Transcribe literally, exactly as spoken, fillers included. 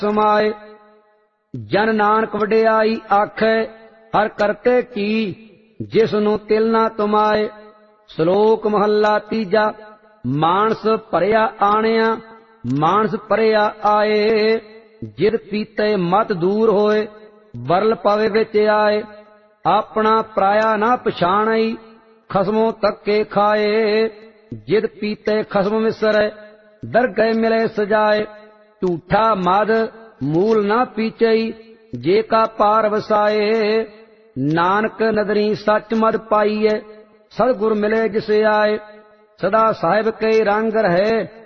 समाए। जन नानक वडियाई आखै हर करते की, जिसनू तिल ना तुमाए। श्लोक महला तीजा। मानस भरिया आणिया, मानस भरिया आए। जिद पीते मत दूर होए, बरल पवे विच आए। अपना पराया ना पछाणई, खसमों धक्के खाए। जिद पीते खसम विसरै, दरगह मिले सजाए। झूठा मद मूल ना पीचई, जे का पार वसाए। नानक नदरी सच मद पाईए, सतगुर मिले जिसे आए। सदा साहिब के रंग रहे,